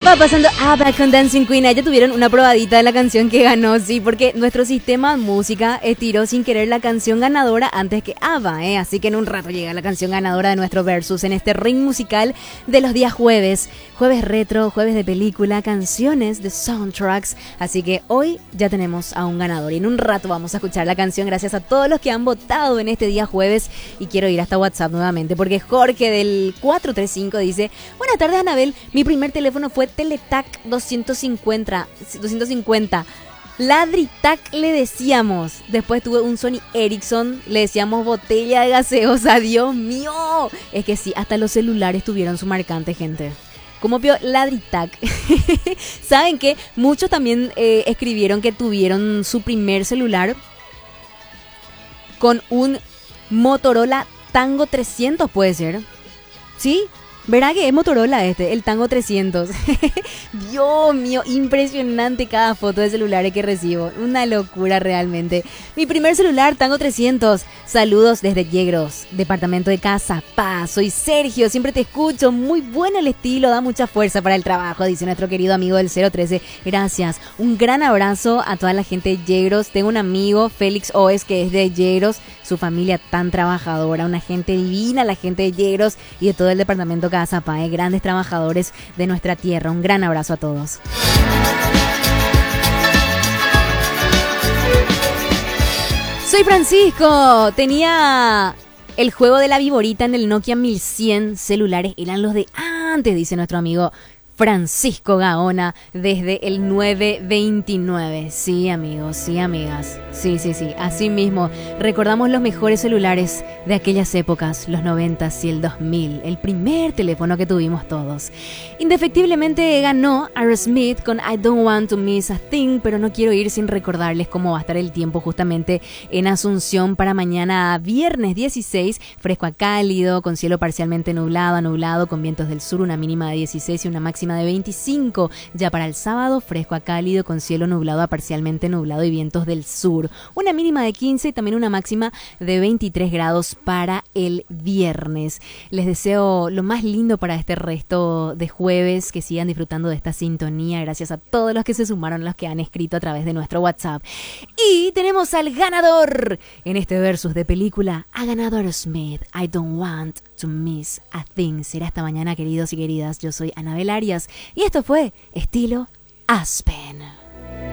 Va pasando ABBA con Dancing Queen. Ya tuvieron una probadita de la canción que ganó, sí, porque nuestro sistema música estiró sin querer la canción ganadora antes que ABBA, ¿eh? Así que en un rato llega la canción ganadora de nuestro versus en este ring musical de los días jueves. Jueves retro, jueves de película, canciones de soundtracks. Así que hoy ya tenemos a un ganador y en un rato vamos a escuchar la canción gracias a todos los que han votado en este día jueves. Y quiero ir hasta WhatsApp nuevamente porque Jorge del 435 dice: buenas tardes, Anabel, mi primer teléfono fue Teletac 250. Ladritac le decíamos. Después tuve un Sony Ericsson, le decíamos botella de gaseosa. Dios mío. Es que sí, hasta los celulares tuvieron su marcante, gente. Como vio Ladritac. ¿Saben qué? Muchos también escribieron que tuvieron su primer celular con un Motorola Tango 300, puede ser. ¿Sí? ¿Verdad que es Motorola el Tango 300? Dios mío, impresionante cada foto de celulares que recibo. Una locura realmente. Mi primer celular, Tango 300. Saludos desde Yegros, departamento de Cazapá. Soy Sergio, siempre te escucho. Muy bueno el estilo, da mucha fuerza para el trabajo, dice nuestro querido amigo del 013. Gracias. Un gran abrazo a toda la gente de Yegros. Tengo un amigo, Félix Oes, que es de Yegros. Su familia tan trabajadora, una gente divina, la gente de Yegros y de todo el departamento Cazapá, grandes trabajadores de nuestra tierra. Un gran abrazo a todos. Soy Francisco. Tenía el juego de la viborita en el Nokia 1100. Celulares eran los de antes, dice nuestro amigo Francisco Gaona desde el 929. Sí, amigos, sí, amigas. Sí, así mismo. Recordamos los mejores celulares de aquellas épocas, los 90 y el 2000. El primer teléfono que tuvimos todos. Indefectiblemente ganó Aerosmith con I Don't Want to Miss a Thing, pero no quiero ir sin recordarles cómo va a estar el tiempo justamente en Asunción para mañana viernes 16. Fresco a cálido, con cielo parcialmente nublado a nublado, con vientos del sur, una mínima de 16 y una máxima de 25. Ya para el sábado, fresco a cálido con cielo nublado a parcialmente nublado y vientos del sur. Una mínima de 15 y también una máxima de 23 grados para el viernes. Les deseo lo más lindo para este resto de jueves, que sigan disfrutando de esta sintonía. Gracias a todos los que se sumaron, los que han escrito a través de nuestro WhatsApp. Y tenemos al ganador en este versus de película. Ha ganado Aerosmith, I Don't Want to Miss a Thing. Será hasta mañana, queridos y queridas. Yo soy Anabel Arias y esto fue Estilo Aspen.